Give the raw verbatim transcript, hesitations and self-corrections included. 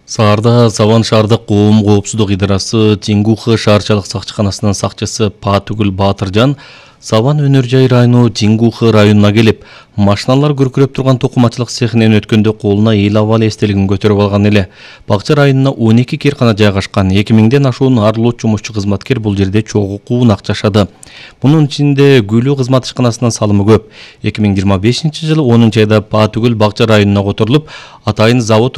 Саарда Саван шаардык коом коопсуздук идарасы Тингухы шаарчалык сакчыканасынын сакчысы Паатүгүл Баатыржан Саван өнөр жай району Тингухы районуна келип, машиналар күркүрөп турган токумачылык цехинен өткөндө колуна эл абалы эстелигин көтөрүп алган эле. Бакча районуна он эки кээркана жайгашкан, эки миңден ашуун арлуу жумушчу кызматкер бул жерде чогуу куунак жашады. Мунун ичинде Гүлүү кызмат ишканасынын салымы көп. эки миң жыйырма бешинчи жылы онунчу айда Паатүгүл бакча районуна которулуп, атайын завод